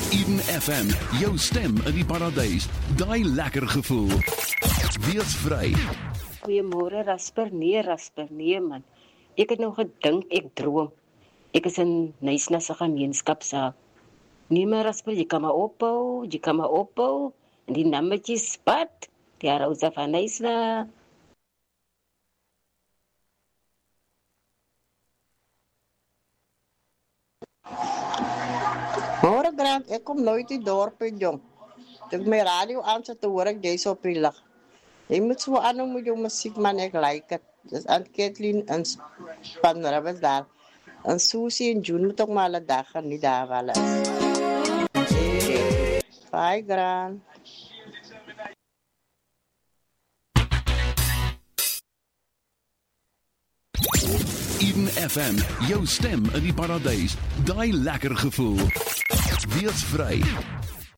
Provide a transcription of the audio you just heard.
Eden FM, jou stem in die paradys. Daai lekker gevoel. Wees vry. Goeiemôre Rasper, nee man. Ek het nou gedink ek droom. Ek is in Nysna se gemeenskapsaal. Nee maar Rasper, jy kan maar ophou. En die nammetjies spat. Die Rosa van Nysna. Môre Grant, ek kom nooit die dorp in jong. Toe ek my radio aansit, hoor ek jy's op die lig. Jy moet so aanhou met jou musiek man, ek like het. Dis aan Kathleen en Span Rabbes daar. En Susie en June moet ook maar alle dag gaan, nie daar wel is. Bye Grant. Eden FM, jou stem in die paradys. Daai lekker gevoel. Wees vry.